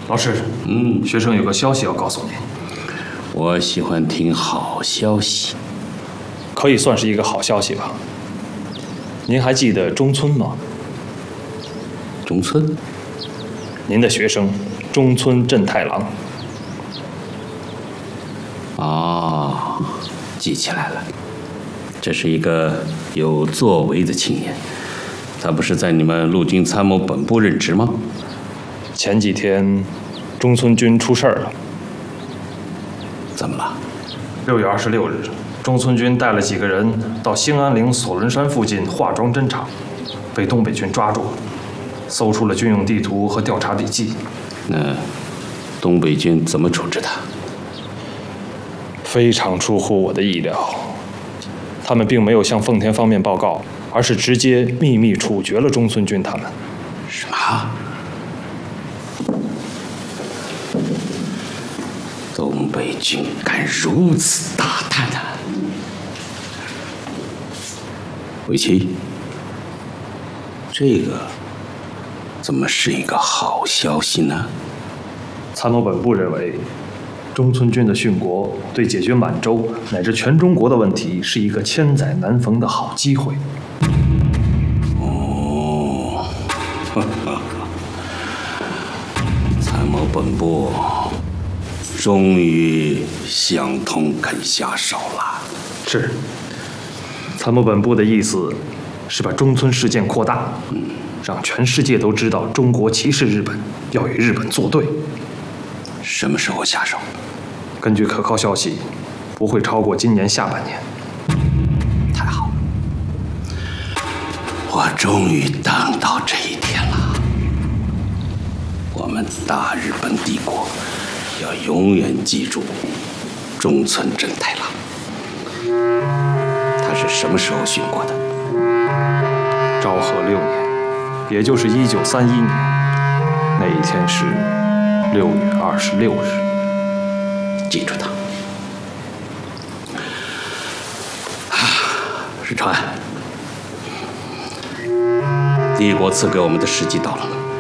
老师，学生有个消息要告诉您。 我喜欢听好消息， 可以算是一个好消息吧。您还记得中村吗？ 中村， 您的学生中村正太郎。 哦，记起来了，这是一个有作为的青年。他不是在你们陆军参谋本部任职吗？ 前几天，中村君出事儿了。 怎么了 ？6月26日，中村君带了几个人到兴安岭索伦山附近化妆侦察，被东北军抓住，搜出了军用地图和调查笔记。 那东北军怎么处置他？ 非常出乎我的意料，他们并没有向奉天方面报告，而是直接秘密处决了中村君他们。 什么？东北军敢如此大胆啊！尾崎，这个怎么是一个好消息呢？ 参谋本部认为，中村君的殉国对解决满洲乃至全中国的问题是一个千载难逢的好机会。 哦，参谋本部终于想通肯下手了。 是，参谋本部的意思是把中村事件扩大，让全世界都知道中国歧视日本，要与日本作对。 什么时候下手？ 根据可靠消息，不会超过今年下半年。 太好了，我终于等到这一天了。我们大日本帝国要永远记住中村正太郎。他是什么时候殉国的？ 昭和6年，也就是1931年，那一天是6月26日。 记住他。石川，帝国赐给我们的时机到了。